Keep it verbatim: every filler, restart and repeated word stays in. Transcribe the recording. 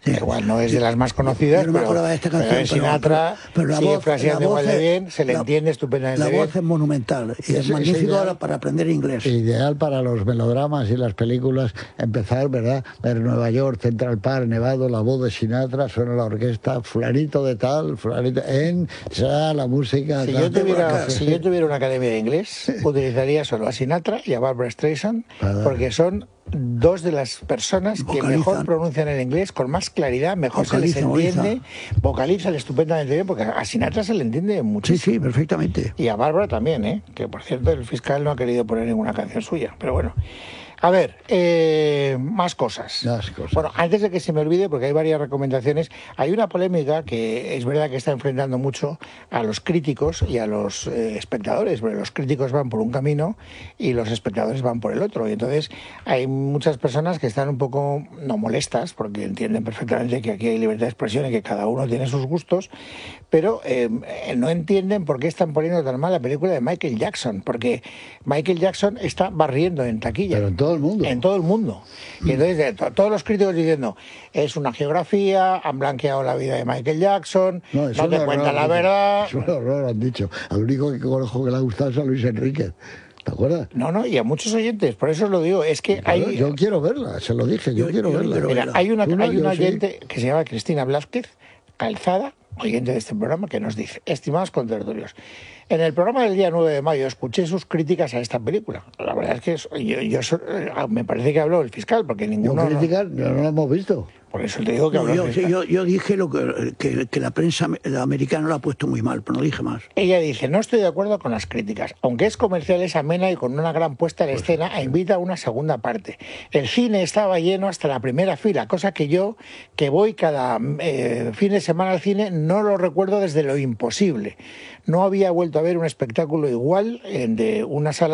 Sí. Igual no es de las más conocidas, yo no me pero, acordaba de esta canción, pero es Sinatra, pero, pero la sigue voz, fraseando la voz igual de es, bien, se le la, entiende estupendamente la bien. voz es monumental y es, es magnífico es ahora para aprender inglés. Ideal para los melodramas y las películas, empezar, ¿verdad? Ver Nueva York, Central Park, Nevado, la voz de Sinatra, suena la orquesta, fulanito de tal, fulanito, en, ya, la música... Si, tal, yo tuviera, tal, si yo tuviera una academia de inglés, utilizaría solo a Sinatra y a Barbra Streisand, porque son dos de las personas que vocalizan. mejor pronuncian el inglés, con más claridad, mejor Vocaliza, se les entiende, vocaliza. vocalizan estupendamente bien, porque a Sinatra se le entiende muchísimo. Sí, sí, perfectamente. Y a Bárbara también, ¿eh? Que por cierto el fiscal no ha querido poner ninguna canción suya, pero bueno. A ver, eh, más cosas. Más cosas. Bueno, antes de que se me olvide, porque hay varias recomendaciones, hay una polémica que es verdad que está enfrentando mucho a los críticos y a los eh, espectadores, porque los críticos van por un camino y los espectadores van por el otro. Y entonces hay muchas personas que están un poco, no molestas, porque entienden perfectamente que aquí hay libertad de expresión y que cada uno tiene sus gustos, pero eh, no entienden por qué están poniendo tan mal la película de Michael Jackson, porque Michael Jackson está barriendo en taquilla. Pero en todo el mundo. En todo el mundo. Y entonces to todos los críticos diciendo, es una geografía, han blanqueado la vida de Michael Jackson, no, no te cuentan la verdad. Es un horror, han dicho. Al único que conozco que le ha gustado es a Luis Enrique. ¿Te acuerdas? No, no, y a muchos oyentes, por eso os lo digo, es que claro, hay... Yo quiero verla, se lo dije, yo, yo quiero yo verla. Quiero Mira, hay una, no, hay una oyente sí. que se llama Cristina Blázquez, Calzada, oyente de este programa, que nos dice: estimados contertulios, en el programa del día nueve de mayo escuché sus críticas a esta película. La verdad es que yo, yo, yo me parece que habló el fiscal, porque ninguno... Yo criticar, no, no lo hemos visto. Por eso te digo que no, habló yo, el fiscal. yo, yo dije lo que, que, que la prensa americana lo ha puesto muy mal, pero no dije más. Ella dice: no estoy de acuerdo con las críticas. Aunque es comercial, es amena y con una gran puesta en pues escena, sí. E invita a una segunda parte. El cine estaba lleno hasta la primera fila, cosa que yo, que voy cada eh, fin de semana al cine, no lo recuerdo desde lo imposible. No había vuelto a ver un espectáculo igual eh, de una sala